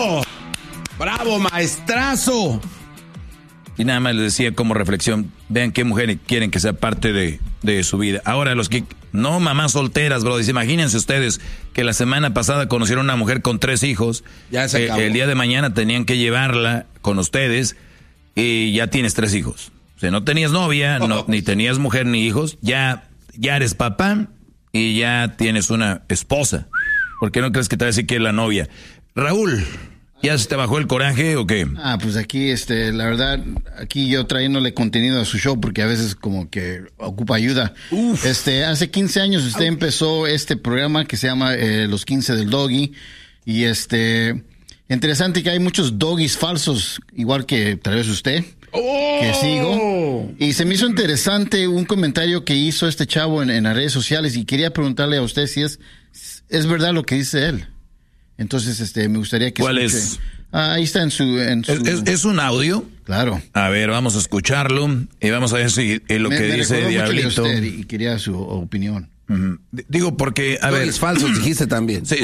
¡Bravo, maestrazo! Y nada más les decía como reflexión, vean qué mujer quieren que sea parte de su vida. Ahora los que, no mamás solteras, bro, imagínense ustedes que la semana pasada conocieron a una mujer con 3 hijos. Ya se acabó. El día de mañana tenían que llevarla con ustedes y ya tienes 3 hijos. O sea, no tenías novia, ni tenías mujer ni hijos, ya eres papá y ya tienes una esposa. ¿Por qué no crees que te va a decir que es la novia? Raúl, ¿ya se te bajó el coraje o qué? Pues aquí, la verdad, aquí yo trayéndole contenido a su show porque a veces como que ocupa ayuda. Hace 15 años usted empezó este programa que se llama Los 15 del Doggy y interesante que hay muchos doggies falsos, igual que tal vez usted, que sigo. Y se me hizo interesante un comentario que hizo este chavo en las redes sociales y quería preguntarle a usted si es verdad lo que dice él. Entonces, me gustaría que... ¿Cuál escuche. es? Ahí está en su... ¿Es un audio? Claro. A ver, vamos a escucharlo y vamos a ver si lo que dice Diablito. Mucho de usted y quería su opinión. Digo porque, a ver... Es falso, dijiste también. Sí.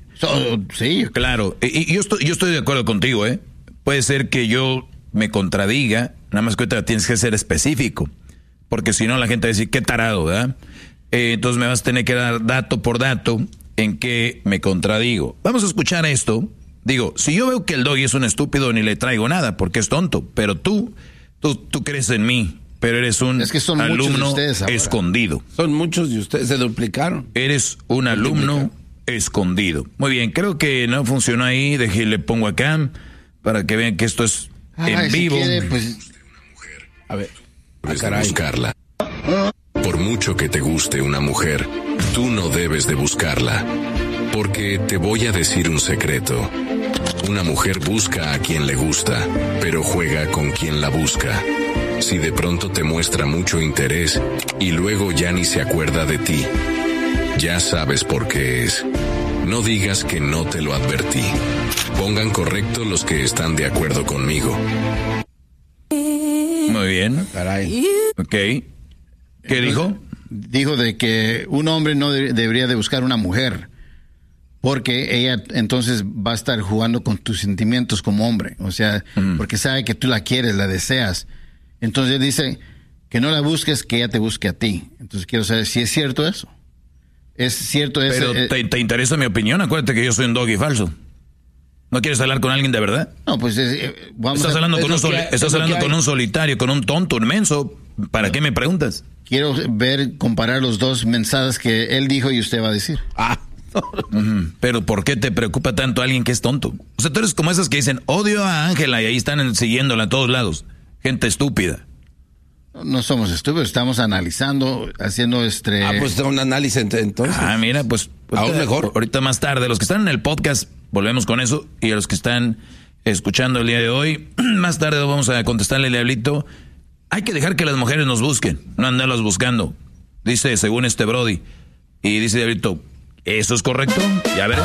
Sí. Claro. Y yo estoy de acuerdo contigo, ¿eh? Puede ser que yo me contradiga, nada más que ahorita tienes que ser específico. Porque si no, la gente va a decir, qué tarado, ¿verdad? Entonces me vas a tener que dar dato por dato en que me contradigo. Vamos a escuchar esto. Digo, si yo veo que el doggy es un estúpido, ni le traigo nada, porque es tonto. Pero tú crees en mí, pero eres un alumno escondido. Son muchos de ustedes, se duplicaron. Eres un alumno escondido. Muy bien, creo que no funcionó ahí. Le pongo acá para que vean que esto es en vivo. Si quiere, pues... A ver. De buscarla. Por mucho que te guste una mujer, tú no debes de buscarla. Porque te voy a decir un secreto. Una mujer busca a quien le gusta, pero juega con quien la busca. Si de pronto te muestra mucho interés y luego ya ni se acuerda de ti, ya sabes por qué es. No digas que no te lo advertí. Pongan correcto los que están de acuerdo conmigo. Muy bien. Caray. Ok. ¿Qué dijo? Dijo de que un hombre no debería de buscar una mujer, porque ella entonces va a estar jugando con tus sentimientos como hombre. O sea, porque sabe que tú la quieres, la deseas. Entonces dice que no la busques, que ella te busque a ti. Entonces quiero saber si es cierto eso. ¿Es cierto eso? Pero ¿te interesa mi opinión? Acuérdate que yo soy un doggy falso. ¿No quieres hablar con alguien de verdad? No, pues estás hablando con un solitario, con un tonto, un menso. ¿Para qué me preguntas? Quiero comparar los dos mensajes que él dijo y usted va a decir. Pero ¿por qué te preocupa tanto alguien que es tonto? O sea, tú eres como esas que dicen, odio a Ángela y ahí están siguiéndola a todos lados. Gente estúpida. No somos estúpidos, estamos analizando, haciendo pues un análisis entonces. Mira, pues aún mejor. Ahorita más tarde, los que están en el podcast, volvemos con eso, y a los que están escuchando el día de hoy, más tarde vamos a contestarle al Diablito. Hay que dejar que las mujeres nos busquen, no andarlas buscando. Dice, según este Brody. Y dice Diablito, ¿eso es correcto? Ya verás.